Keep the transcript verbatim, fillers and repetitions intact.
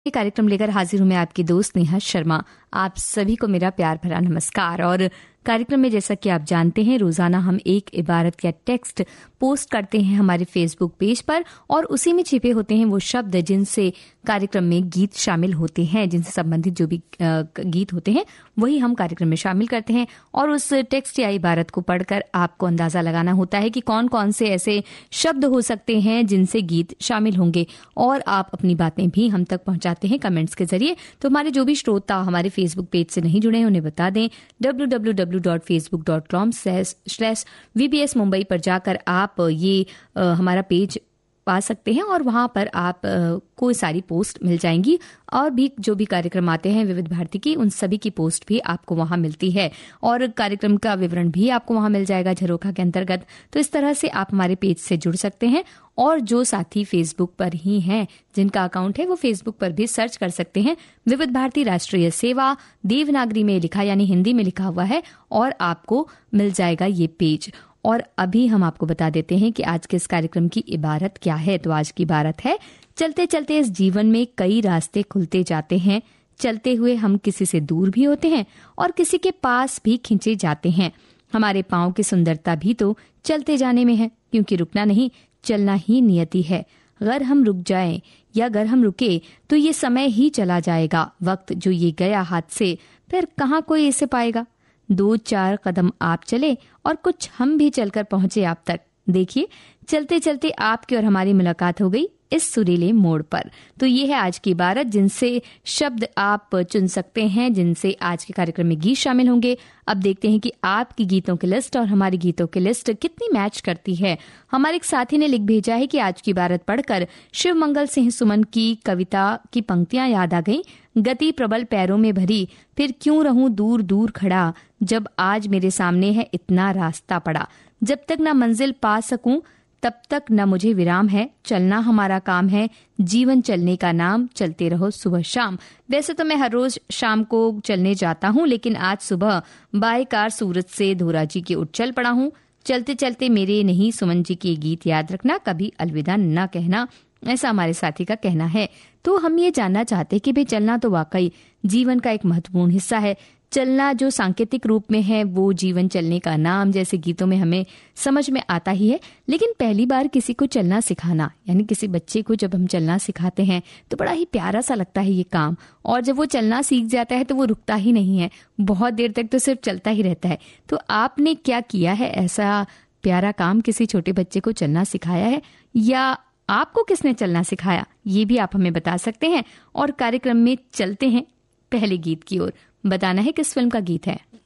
ये कार्यक्रम लेकर हाजिर हूं मैं आपकी दोस्त नेहा शर्मा। आप सभी को मेरा प्यार भरा नमस्कार। और कार्यक्रम में जैसा कि आप जानते हैं रोजाना हम एक इबारत या टेक्स्ट पोस्ट करते हैं हमारे फेसबुक पेज पर और उसी में छिपे होते हैं वो शब्द जिनसे कार्यक्रम में गीत शामिल होते हैं, जिनसे संबंधित जो भी गीत होते हैं वही हम कार्यक्रम में शामिल करते हैं। और उस टेक्स्ट या इबारत को पढ़कर आपको अंदाजा लगाना होता है कि कौन कौन से ऐसे शब्द हो सकते हैं जिनसे गीत शामिल होंगे और आप अपनी बातें भी हम तक पहुंचाते हैं कमेंट्स के जरिए। तो हमारे जो भी श्रोता हमारे फेसबुक पेज से नहीं जुड़े हैं उन्हें बता दें W W W dot Facebook dot com slash we B S Mumbai पर जाकर आप ये आ, हमारा पेज पा सकते हैं और वहां पर आप कोई सारी पोस्ट मिल जाएंगी और भी जो भी कार्यक्रम आते हैं विविध भारती की उन सभी की पोस्ट भी आपको वहां मिलती है और कार्यक्रम का विवरण भी आपको वहां मिल जाएगा झरोखा के अंतर्गत। तो इस तरह से आप हमारे पेज से जुड़ सकते हैं और जो साथी फेसबुक पर ही हैं जिनका अकाउंट है वो फेसबुक पर भी सर्च कर सकते हैं विविध भारती राष्ट्रीय सेवा, देवनागरी में लिखा यानी हिंदी में लिखा हुआ है और आपको मिल जाएगा ये पेज। और अभी हम आपको बता देते हैं कि आज के इस कार्यक्रम की इबारत क्या है। तो आज की इबारत है, चलते चलते इस जीवन में कई रास्ते खुलते जाते हैं, चलते हुए हम किसी से दूर भी होते हैं और किसी के पास भी खींचे जाते हैं। हमारे पाँव की सुंदरता भी तो चलते जाने में है, क्योंकि रुकना नहीं चलना ही नियति है। अगर हम रुक जाएं या अगर हम रुके तो ये समय ही चला जाएगा। वक्त जो ये गया हाथ से फिर कहाँ कोई इसे पाएगा। दो चार कदम आप चले और कुछ हम भी चलकर पहुंचे आप तक। देखिए चलते चलते आपकी और हमारी मुलाकात हो गई इस सुरीले मोड़ पर। तो ये है आज की इबारत जिनसे शब्द आप चुन सकते हैं, जिनसे आज के कार्यक्रम में गीत शामिल होंगे। अब देखते हैं कि आपकी गीतों की लिस्ट और हमारी गीतों की लिस्ट कितनी मैच करती है। हमारे एक साथी ने लिख भेजा है कि आज की इबारत पढ़कर शिव मंगल सिंह सुमन की कविता की पंक्तियां याद आ गईं। गति प्रबल पैरों में भरी, फिर क्यों रहूं दूर दूर खड़ा, जब आज मेरे सामने है इतना रास्ता पड़ा। जब तक न मंजिल पा सकूं तब तक न मुझे विराम है, चलना हमारा काम है, जीवन चलने का नाम, चलते रहो सुबह शाम। वैसे तो मैं हर रोज शाम को चलने जाता हूँ, लेकिन आज सुबह बाय कार सूरत से धोरा जी की उठ चल पड़ा हूँ। चलते चलते मेरे नहीं सुमन जी के गीत याद रखना, कभी अलविदा न कहना, ऐसा हमारे साथी का कहना है। तो हम ये जानना चाहते हैं कि भाई चलना तो वाकई जीवन का एक महत्वपूर्ण हिस्सा है। चलना जो सांकेतिक रूप में है वो जीवन चलने का नाम जैसे गीतों में हमें समझ में आता ही है, लेकिन पहली बार किसी को चलना सिखाना यानी किसी बच्चे को जब हम चलना सिखाते हैं तो बड़ा ही प्यारा सा लगता है ये काम। और जब वो चलना सीख जाता है तो वो रुकता ही नहीं है, बहुत देर तक तो सिर्फ चलता ही रहता है। तो आपने क्या किया है ऐसा प्यारा काम, किसी छोटे बच्चे को चलना सिखाया है या आपको किसने चलना सिखाया, ये भी आप हमें बता सकते हैं। और कार्यक्रम में चलते हैं पहले गीत की ओर। बताना है किस फिल्म का गीत है।